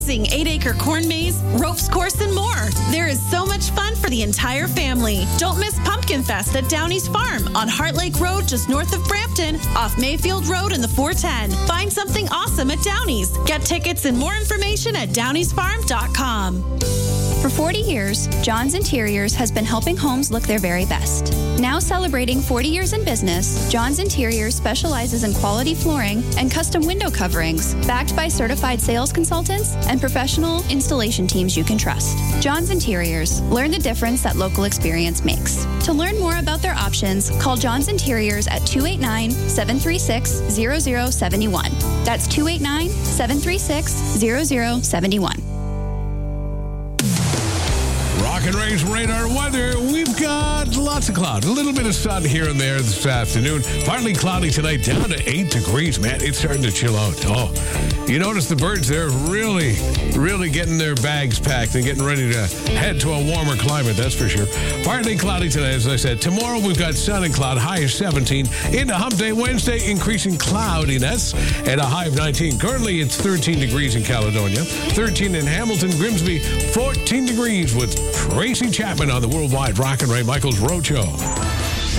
8-acre corn maze, ropes course, and more. There is so much fun for the entire family. Don't miss Pumpkin Fest at Downey's Farm on Heart Lake Road, just north of Brampton, off Mayfield Road in the 410. Find something awesome at Downey's. Get tickets and more information at downeysfarm.com. For 40 years, John's Interiors has been helping homes look their very best. Now celebrating 40 years in business, John's Interiors specializes in quality flooring and custom window coverings, backed by certified sales consultants and professional installation teams you can trust. John's Interiors. Learn the difference that local experience makes. To learn more about their options, call John's Interiors at 289-736-0071. That's 289-736-0071. Rock and Ray's radar weather. We've got lots of clouds. A little bit of sun here and there this afternoon. Partly cloudy tonight, down to 8 degrees, man. It's starting to chill out. Oh, you notice the birds, they're really getting their bags packed and getting ready to head to a warmer climate, that's for sure. Partly cloudy tonight, as I said. Tomorrow we've got sun and cloud, high of 17. Into Hump Day Wednesday, increasing cloudiness at a high of 19. Currently, it's 13 degrees in Caledonia, 13 in Hamilton, Grimsby, 14 degrees with Tracy Chapman on the Worldwide Rock and Ray Michaels Roadshow.